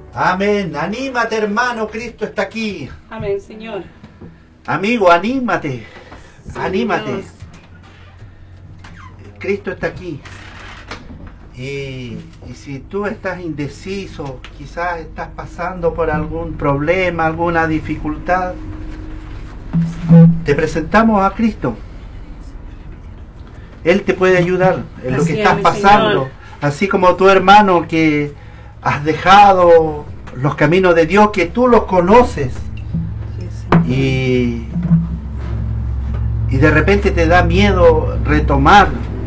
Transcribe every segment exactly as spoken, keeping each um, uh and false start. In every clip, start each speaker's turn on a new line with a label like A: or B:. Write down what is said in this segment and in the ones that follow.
A: Amén. Anímate, hermano, Cristo está aquí.
B: Amén, Señor.
A: Amigo, anímate.
B: Sí,
A: anímate.
B: Dios.
A: Cristo está aquí. Y, y si tú estás indeciso, quizás estás pasando por algún problema, alguna dificultad, te presentamos a Cristo. Él te puede ayudar en lo
B: Así
A: que
B: es,
A: estás
B: mi
A: pasando.
B: Señor.
A: Así como tu hermano que has dejado los caminos de Dios, que tú los conoces. Y, y de repente te da miedo retomar.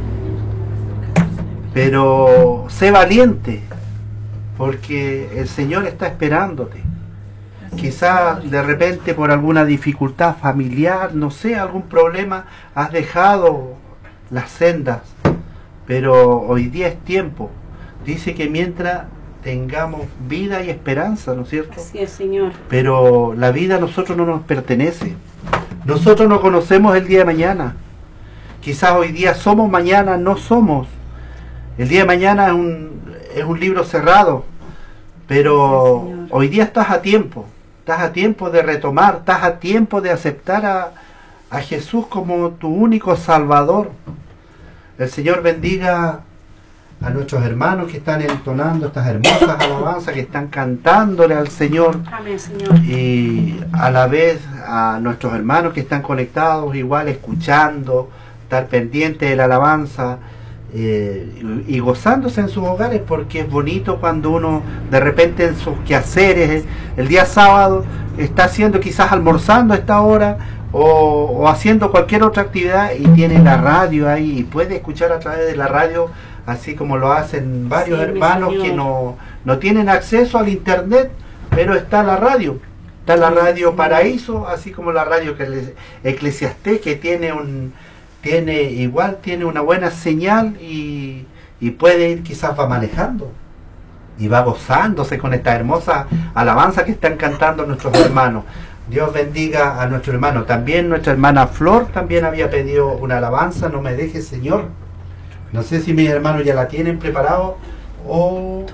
A: Pero sé valiente, porque el Señor está esperándote. Quizás de repente por alguna dificultad familiar, no sé, algún problema, has dejado las sendas, pero hoy día es tiempo. Dice que mientras tengamos vida y esperanza, ¿no es cierto?
B: Así es, Señor.
A: Pero la vida a nosotros no nos pertenece. Nosotros no conocemos el día de mañana. Quizás hoy día somos, mañana no somos. El día de mañana es un, es un libro cerrado, pero
B: Sí,
A: hoy día estás a tiempo. Estás a tiempo de retomar, estás a tiempo de aceptar a, a Jesús como tu único Salvador. El Señor bendiga a nuestros hermanos que están entonando estas hermosas alabanzas, que están cantándole al Señor.
B: Amén, Señor.
A: Y a la vez a nuestros hermanos que están conectados, igual escuchando, estar pendientes de la alabanza. Eh, y, y gozándose en sus hogares, porque es bonito cuando uno de repente en sus quehaceres el día sábado está haciendo, quizás almorzando a esta hora o, o haciendo cualquier otra actividad y tiene la radio ahí y puede escuchar a través de la radio, así como lo hacen varios
B: Sí, mi
A: hermanos
B: Señor.
A: que no, no tienen acceso al internet, pero está la radio. Está la
B: Sí,
A: radio
B: sí.
A: Paraíso, así como la radio que Eclesiastés, que tiene un tiene igual tiene una buena señal y, y puede ir, quizás va manejando y va gozándose con esta hermosa alabanza que están cantando nuestros hermanos. Dios bendiga a nuestro hermano. También nuestra hermana Flor también había pedido una alabanza, No me dejes, Señor. No sé si mis hermanos ya la tienen preparado o...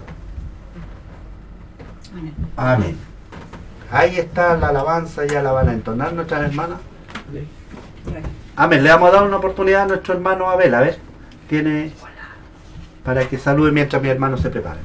B: Amén.
A: Amén. Ahí está la alabanza, ya la van a entonar nuestras hermanas. Amén. Le vamos a dar una oportunidad a nuestro hermano Abel. A ver, tiene para que salude mientras mis hermanos se preparen.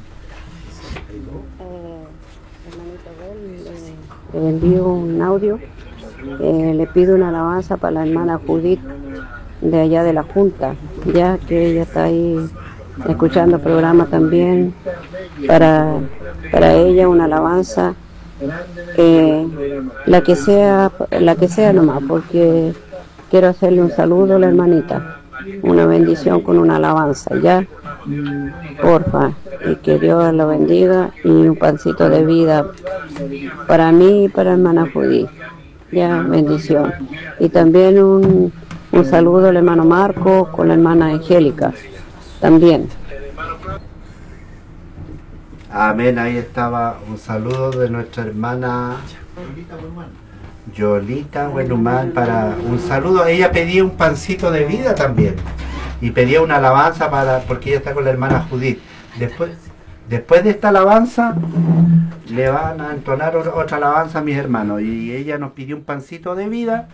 C: Eh, hermanito Abel, le, le envío un audio. Eh, le pido una alabanza para la hermana Judith de allá de la Junta, ya que ella está ahí escuchando el programa también. Para, para ella una alabanza, eh, la que sea, la que sea nomás, porque quiero hacerle un saludo a la hermanita, una bendición con una alabanza, ya, porfa, y que Dios la bendiga y un pancito de vida para mí y para la hermana Judith, ya, bendición. Y también un, un saludo al hermano Marco con la hermana Angélica, también.
A: Amén. Ahí estaba un saludo de nuestra hermana Yolita Buenumán, para un saludo. Ella pedía un pancito de vida también y pedía una alabanza para, porque ella está con la hermana Judith. Después, después de esta alabanza le van a entonar otra alabanza a mis hermanos, y ella nos pidió un pancito de vida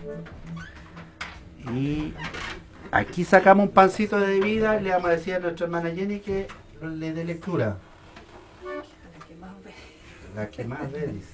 A: y aquí sacamos un pancito de vida. Le vamos a decir a nuestra hermana Jenny que le dé lectura. La que más ve, dice.